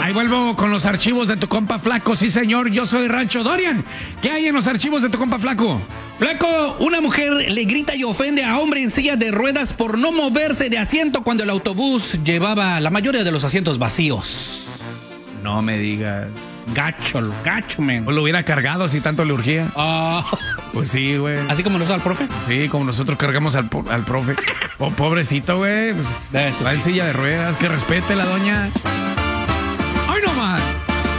Ahí vuelvo con los archivos de tu compa Flaco. Sí, señor, yo soy Rancho Dorian. ¿Qué hay en los archivos de tu compa Flaco? Flaco, una mujer le grita y ofende a hombre en silla de ruedas por no moverse de asiento cuando el autobús llevaba la mayoría de los asientos vacíos. No me digas. Gacho, men. ¿O lo hubiera cargado si tanto le urgía? Ah, Pues sí, güey. así como lo usa el profe. Sí, como nosotros cargamos al profe. Oh, pobrecito, güey. Pues, Eso va en sí. silla de ruedas. Que respete la doña. ¡Ay, no más!